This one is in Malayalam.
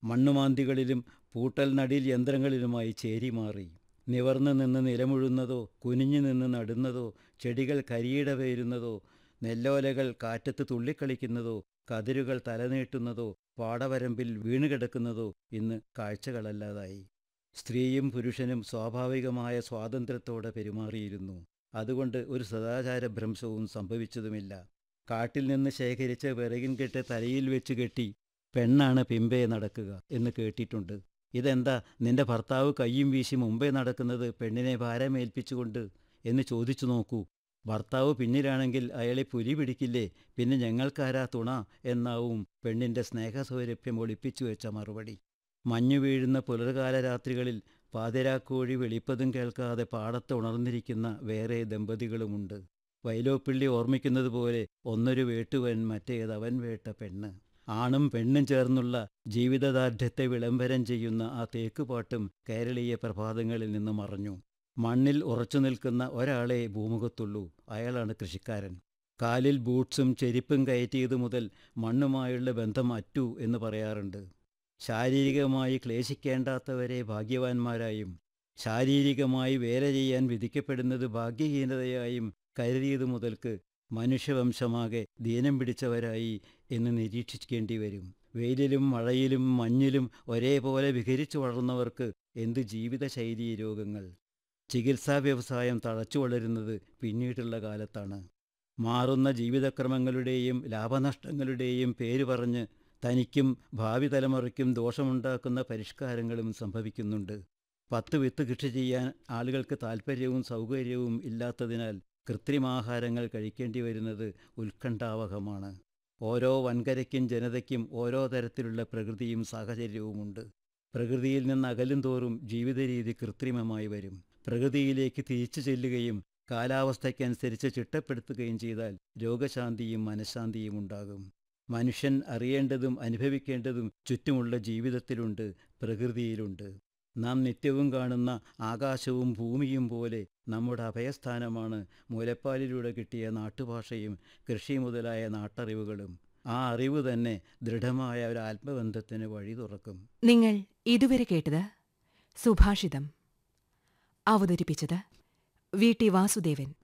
മണ്ണുമാന്തികളിലും പൂട്ടൽ നടീൽ യന്ത്രങ്ങളിലുമായി ചേരിമാറി. നിവർന്നു നിന്ന് നിലമുഴുന്നതോ കുനിഞ്ഞു നിന്ന് നടുന്നതോ ചെടികൾ കരിയിട പേരുന്നതോ നെല്ലോലകൾ കാറ്റത്ത് തുള്ളിക്കളിക്കുന്നതോ കതിരുകൾ തലനീട്ടുന്നതോ പാടവരമ്പിൽ വീണുകിടക്കുന്നതോ ഇന്ന് കാഴ്ചകളല്ലാതായി. സ്ത്രീയും പുരുഷനും സ്വാഭാവികമായ സ്വാതന്ത്ര്യത്തോടെ പെരുമാറിയിരുന്നു. അതുകൊണ്ട് ഒരു സദാചാരഭ്രംശവും സംഭവിച്ചതുമില്ല. കാട്ടിൽ നിന്ന് ശേഖരിച്ച വിറകിൻ കെട്ട് തലയിൽ വെച്ച് കെട്ടി പെണ്ണാണ് പിമ്പേ നടക്കുക എന്ന് കേട്ടിട്ടുണ്ട്. ഇതെന്താ നിന്റെ ഭർത്താവ് കയ്യും വീശി മുമ്പേ നടക്കുന്നത് പെണ്ണിനെ ഭാരമേൽപ്പിച്ചുകൊണ്ട് എന്ന് ചോദിച്ചു നോക്കൂ. ഭർത്താവ് പിന്നിലാണെങ്കിൽ അയാളെ പുലി പിടിക്കില്ലേ, പിന്നെ ഞങ്ങൾക്കാരാ തുണ എന്നാവും പെണ്ണിൻ്റെ സ്നേഹസൗരഭ്യം ഒളിപ്പിച്ചു വെച്ച മറുപടി. മഞ്ഞു വീഴുന്ന പുലർകാല രാത്രികളിൽ പാതിരാക്കോഴി വെളിപ്പതും കേൾക്കാതെ പാടത്ത് ഉണർന്നിരിക്കുന്ന വേറെ ദമ്പതികളുമുണ്ട്. വൈലോപ്പിള്ളി ഓർമ്മിക്കുന്നത് പോലെ ഒന്നൊരു വേട്ടുവൻ മറ്റേതവൻ വേട്ട പെണ്ണ്. ആണും പെണ്ണും ചേർന്നുള്ള ജീവിതദാർഢ്യത്തെ വിളംബരം ചെയ്യുന്ന ആ തേക്കുപാട്ടും കേരളീയ പ്രഭാതങ്ങളിൽ നിന്ന് മറഞ്ഞു. മണ്ണിൽ ഉറച്ചു നിൽക്കുന്ന ഒരാളെ ഭൂമുഖത്തുള്ളൂ, അയാളാണ് കൃഷിക്കാരൻ. കാലിൽ ബൂട്ട്സും ചെരിപ്പും കയറ്റിയതു മുതൽ മണ്ണുമായുള്ള ബന്ധം അറ്റു എന്ന് പറയാറുണ്ട്. ശാരീരികമായി ക്ലേശിക്കേണ്ടാത്തവരെ ഭാഗ്യവാന്മാരായും ശാരീരികമായി വേല ചെയ്യാൻ വിധിക്കപ്പെടുന്നത് ഭാഗ്യഹീനതയായും കരുതിയതു മുതൽക്ക് മനുഷ്യവംശമാകെ ദീനം പിടിച്ചവരായി എന്ന് നിരീക്ഷിക്കേണ്ടി വരും. വെയിലിലും മഴയിലും മഞ്ഞിലും ഒരേപോലെ വിഹരിച്ചു വളർന്നവർക്ക് എന്ത് ജീവിതശൈലീ രോഗങ്ങൾ! ചികിത്സാ വ്യവസായം തഴച്ചു വളരുന്നത് പിന്നീടുള്ള കാലത്താണ്. മാറുന്ന ജീവിതക്രമങ്ങളുടെയും ലാഭനഷ്ടങ്ങളുടെയും പേര് പറഞ്ഞ് തനിക്കും ഭാവി തലമുറയ്ക്കും ദോഷമുണ്ടാക്കുന്ന പരിഷ്കാരങ്ങളും സംഭവിക്കുന്നുണ്ട്. 10 വിത്ത് കൃഷി ചെയ്യാൻ ആളുകൾക്ക് താൽപ്പര്യവും സൗകര്യവും ഇല്ലാത്തതിനാൽ കൃത്രിമാഹാരങ്ങൾ കഴിക്കേണ്ടി വരുന്നത് ഉത്കണ്ഠാവഹമാണ്. ഓരോ വൻകരയ്ക്കും ജനതയ്ക്കും ഓരോ തരത്തിലുള്ള പ്രകൃതിയും സാഹചര്യവുമുണ്ട്. പ്രകൃതിയിൽ നിന്ന് അകലും തോറും ജീവിതരീതി കൃത്രിമമായി വരും. പ്രകൃതിയിലേക്ക് തിരിച്ചു ചെല്ലുകയും കാലാവസ്ഥയ്ക്കനുസരിച്ച് ചിട്ടപ്പെടുത്തുകയും ചെയ്താൽ രോഗശാന്തിയും മനഃശാന്തിയും ഉണ്ടാകും. മനുഷ്യൻ അറിയേണ്ടതും അനുഭവിക്കേണ്ടതും ചുറ്റുമുള്ള ജീവിതത്തിലുണ്ട്, പ്രകൃതിയിലുണ്ട്. നാം നിത്യവും കാണുന്ന ആകാശവും ഭൂമിയും പോലെ നമ്മുടെ അഭയസ്ഥാനമാണ് മുലപ്പാലിലൂടെ കിട്ടിയ നാട്ടുഭാഷയും കൃഷി മുതലായ നാട്ടറിവുകളും. ആ അറിവ് തന്നെ ദൃഢമായ ഒരു ആത്മബന്ധത്തിന് വഴി തുറക്കും. നിങ്ങൾ ഇതുവരെ കേട്ടത് സുഭാഷിതം. അവതരിപ്പിച്ചത് വി ടി വാസുദേവൻ.